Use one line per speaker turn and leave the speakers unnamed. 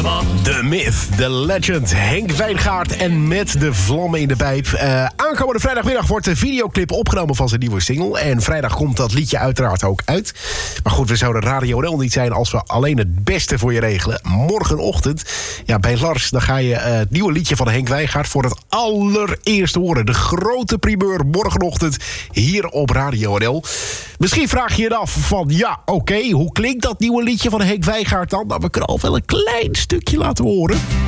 De myth, de legend, Henk Wijngaard en Met de Vlammen in de Pijp. Aankomende vrijdagmiddag wordt de videoclip opgenomen van zijn nieuwe single. En vrijdag komt dat liedje uiteraard ook uit. Maar goed, we zouden Radio NL niet zijn als we alleen het beste voor je regelen. Morgenochtend, bij Lars, dan ga je het nieuwe liedje van Henk Wijngaard voor het allereerst horen. De grote primeur morgenochtend hier op Radio NL. Misschien vraag je je af van, hoe klinkt dat nieuwe liedje van Henk Wijngaard dan? Nou, we kunnen al wel een klein stukje laten horen.